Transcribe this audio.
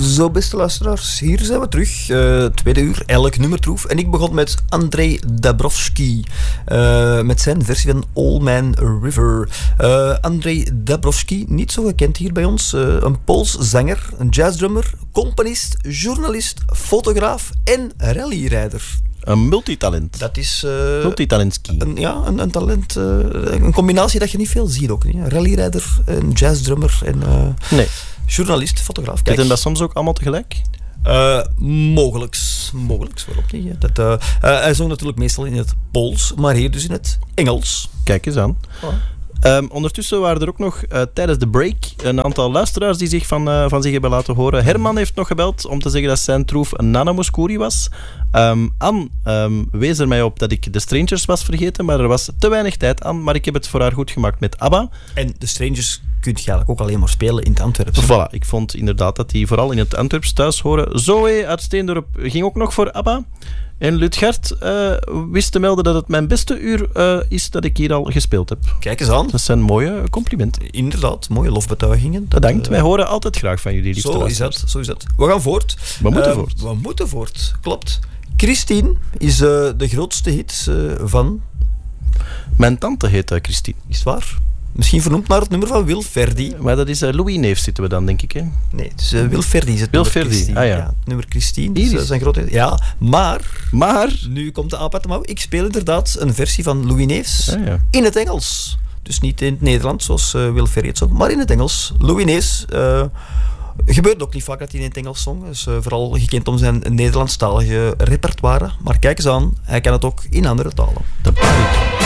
Zo, beste luisteraars, hier zijn we terug. Tweede uur, elk nummertroef. En ik begon met Andrei Dabrowski. Met zijn versie van All Man River. Andrei Dabrowski, niet zo gekend hier bij ons. Een Pools zanger, een jazzdrummer, componist, journalist, fotograaf en rallyrijder. Een multitalent. Dat is... Multitalentski. Een talent. Een combinatie dat je niet veel ziet ook. Niet? Rallyrijder, een jazzdrummer en Nee. journalist, fotograaf. Kijk. Zitten dat soms ook allemaal tegelijk? Mogelijks, waarom niet? Hij zong natuurlijk meestal in het Pools, maar hier dus in het Engels. Kijk eens aan. Oh. Ondertussen waren er ook nog tijdens de break een aantal luisteraars die zich van zich hebben laten horen. Herman heeft nog gebeld om te zeggen dat zijn troef een Nana Mouskouri was. Anne wees er mij op dat ik de Strangers was vergeten, maar er was te weinig tijd aan. Maar ik heb het voor haar goed gemaakt met ABBA. En de Strangers kun je eigenlijk ook alleen maar spelen in het Antwerps. Voilà, ik vond inderdaad dat die vooral in het Antwerps thuis horen. Zoe uit Steendorp ging ook nog voor ABBA. En Lutgert wist te melden dat het mijn beste uur is dat ik hier al gespeeld heb. Kijk eens aan. Dat zijn mooie complimenten. Inderdaad, mooie lofbetuigingen. Bedankt. Wij horen altijd graag van jullie, liefste luisteraars. Zo is dat. We gaan voort. We moeten voort. Klopt. Christine is de grootste hit van... Mijn tante heet Christine. Is het waar? Misschien vernoemd naar het nummer van Will Ferdi. Maar dat is Louis Neef zitten we dan, denk ik. Hè? Nee, het is Will Ferdi. Is het Will nummer Ferdi, Christine. ja. Het nummer Christine. Is zijn grote... Ja, maar... Nu komt de aap uit de mouw. Ik speel inderdaad een versie van Louis Neefs in het Engels. Dus niet in het Nederlands, zoals Will Ferdi het zong, maar in het Engels. Louis Neefs... gebeurt ook niet vaak dat hij in het Engels zong. Dus vooral gekend om zijn Nederlandstalige repertoire. Maar kijk eens aan, hij kan het ook in andere talen.